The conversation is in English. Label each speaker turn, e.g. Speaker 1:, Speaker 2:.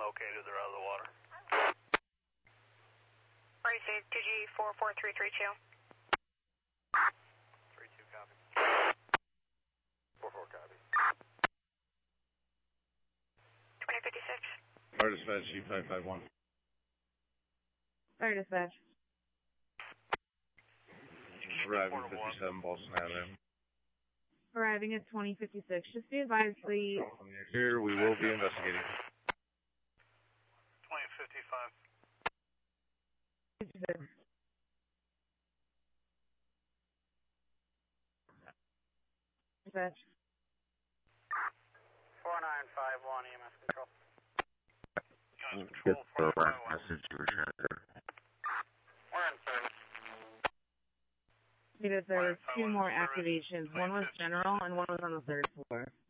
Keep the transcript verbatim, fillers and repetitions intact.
Speaker 1: located, they're out of the water.
Speaker 2: Ready, two G four four three three two.
Speaker 1: three two copy. four four copy.
Speaker 2: twenty fifty-six.
Speaker 3: Fire dispatch, G five five one.
Speaker 4: Fire dispatch.
Speaker 3: Arriving fifty-seven Boston Avenue.
Speaker 4: Arriving at twenty fifty-six. Just be advised the...
Speaker 3: Here, we will be investigating.
Speaker 1: twenty fifty-five.
Speaker 4: fifty-six. Dispatch.
Speaker 5: four nine five one E M S control.
Speaker 1: Get the last
Speaker 3: message to return there.
Speaker 5: We're in service.
Speaker 4: Because there were two more activations. One was general and one was on the third floor.